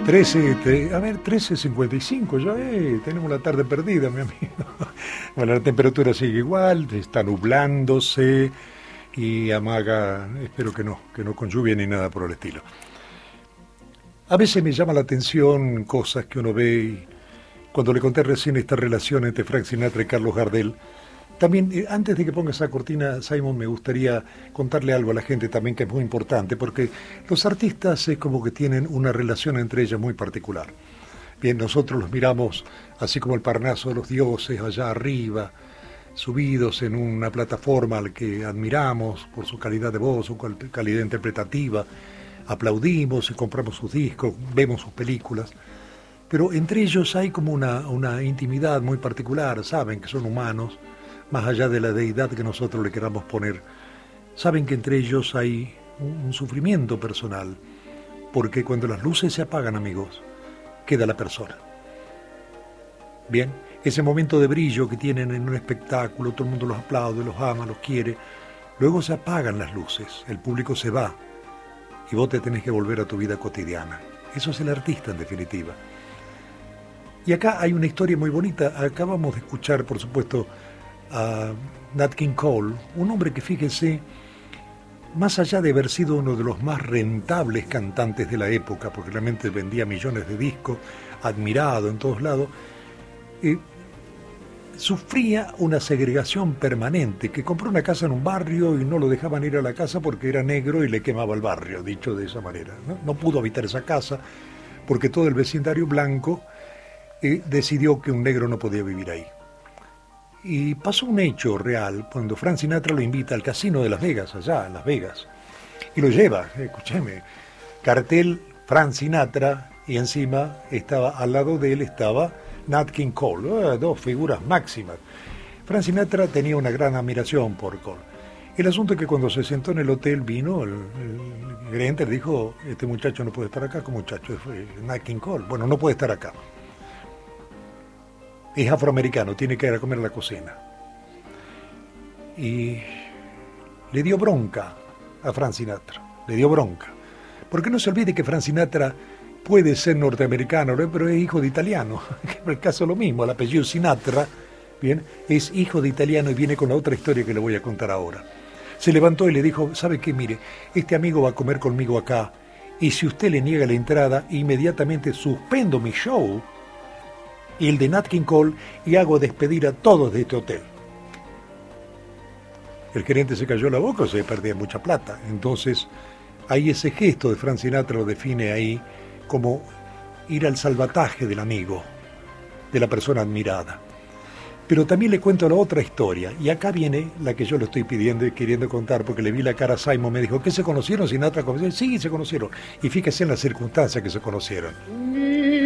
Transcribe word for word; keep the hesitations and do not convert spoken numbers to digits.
trece, te- a ver, trece cincuenta y cinco, ya eh, tenemos la tarde perdida, mi amigo. Bueno, la temperatura sigue igual, está nublándose y amaga, espero que no, que no con lluvia ni nada por el estilo. A veces me llama la atención cosas que uno ve y cuando le conté recién esta relación entre Frank Sinatra y Carlos Gardel, también, eh, antes de que ponga esa cortina, Simon, me gustaría contarle algo a la gente también que es muy importante, porque los artistas es como que tienen una relación entre ellos muy particular. Bien, nosotros los miramos así como el Parnaso de los dioses allá arriba, subidos en una plataforma al que admiramos por su calidad de voz, su cal- calidad interpretativa, aplaudimos y compramos sus discos, vemos sus películas, pero entre ellos hay como una, una intimidad muy particular, saben que son humanos, más allá de la deidad que nosotros le queramos poner, saben que entre ellos hay un, un sufrimiento personal, porque cuando las luces se apagan, amigos, queda la persona. Bien, ese momento de brillo que tienen en un espectáculo, todo el mundo los aplaude, los ama, los quiere, luego se apagan las luces, el público se va y vos te tenés que volver a tu vida cotidiana. Eso es el artista en definitiva. Y acá hay una historia muy bonita, acabamos de escuchar por supuesto a Nat King Cole, un hombre que fíjese, más allá de haber sido uno de los más rentables cantantes de la época, porque realmente vendía millones de discos, admirado en todos lados, eh, sufría una segregación permanente, que compró una casa en un barrio y no lo dejaban ir a la casa porque era negro y le quemaba el barrio, dicho de esa manera. No, no pudo habitar esa casa porque todo el vecindario blanco eh, decidió que un negro no podía vivir ahí. Y pasó un hecho real cuando Frank Sinatra lo invita al casino de Las Vegas, allá en Las Vegas, y lo lleva, escúcheme, cartel Frank Sinatra, y encima estaba, al lado de él estaba Nat King Cole, eh, dos figuras máximas. Frank Sinatra tenía una gran admiración por Cole. El asunto es que cuando se sentó en el hotel vino, el, el gerente le dijo, este muchacho no puede estar acá, ¿qué muchacho? Es Nat King Cole, bueno, no puede estar acá. Es afroamericano, tiene que ir a comer a la cocina. Y le dio bronca a Frank Sinatra, le dio bronca. Porque no se olvide que Frank Sinatra puede ser norteamericano, pero es hijo de italiano. En el caso lo mismo, el apellido Sinatra, bien, es hijo de italiano y viene con la otra historia que le voy a contar ahora. Se levantó y le dijo, ¿sabe qué? Mire, este amigo va a comer conmigo acá y si usted le niega la entrada, inmediatamente suspendo mi show y el de Nat King Cole y hago despedir a todos de este hotel. El gerente se cayó la boca, o se perdía mucha plata. Entonces, ahí ese gesto de Frank Sinatra lo define ahí como ir al salvataje del amigo, de la persona admirada. Pero también le cuento la otra historia, y acá viene la que yo le estoy pidiendo y queriendo contar, porque le vi la cara a Simon, me dijo, ¿qué se conocieron? Sinatra, sí, se conocieron. Y fíjese en las circunstancias que se conocieron.